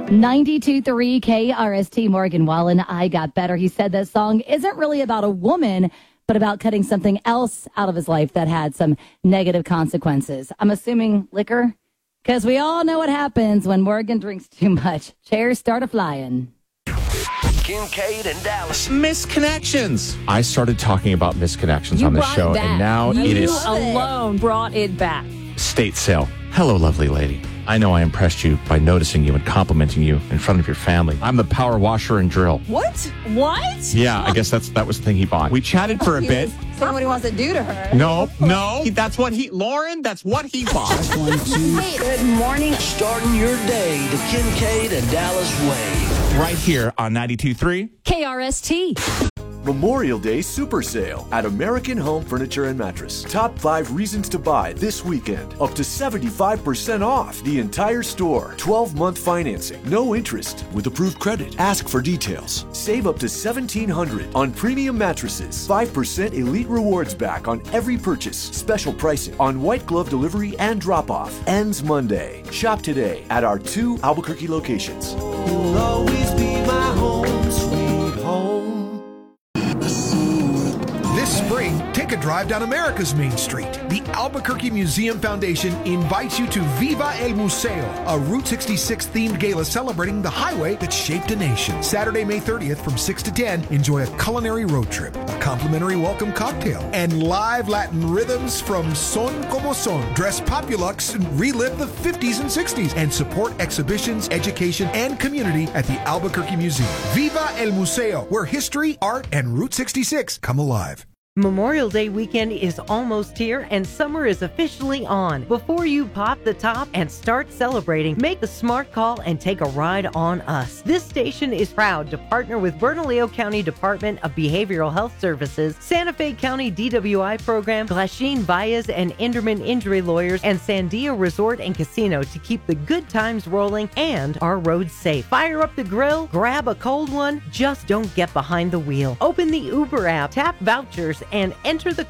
92.3 KRST. Morgan Wallen, I Got Better. He said that song isn't really about a woman, but about cutting something else out of his life that had some negative consequences. I'm assuming liquor, because we all know what happens when Morgan drinks too much. Chairs start a-flying. Kincaid and Dallas. Misconnections. I started talking about misconnections on the show, and now it is alone brought it back. state sale. Hello, lovely lady. I know I impressed you by noticing you and complimenting you in front of your family. I'm the power washer and drill. What? Yeah, I guess that was the thing he bought. We chatted for a bit. Somebody wants to do to her. No. That's what Lauren, that's what he bought. Good morning. Starting your day the Kincaid and Dallas way. Right here on 92.3. KRST. Memorial Day Super Sale at American Home Furniture and Mattress. Top 5 reasons to buy this weekend. Up to 75% off the entire store. 12-month financing. No interest with approved credit. Ask for details. Save up to $1,700 on premium mattresses. 5% Elite Rewards back on every purchase. Special pricing on white glove delivery and drop-off. Ends Monday. Shop today at our 2 Albuquerque locations. You'll always be my home, sweet home. This spring, take a drive down America's Main Street. The Albuquerque Museum Foundation invites you to Viva el Museo, a Route 66 themed gala celebrating the highway that shaped a nation. Saturday, May 30th from 6 to 10, enjoy a culinary road trip, a complimentary welcome cocktail, and live Latin rhythms from Son Como Son. Dress Populux and relive the 50s and 60s and support exhibitions, education, and community at the Albuquerque Museum. Viva el Museo, where history, art, and Route 66 come alive. Memorial Day weekend is almost here and summer is officially on. Before you pop the top and start celebrating, make the smart call and take a ride on us. This station is proud to partner with Bernalillo County Department of Behavioral Health Services, Santa Fe County DWI Program, Glasheen Baez and Enderman Injury Lawyers, and Sandia Resort and Casino to keep the good times rolling and our roads safe. Fire up the grill, grab a cold one, just don't get behind the wheel. Open the Uber app, tap vouchers, and enter the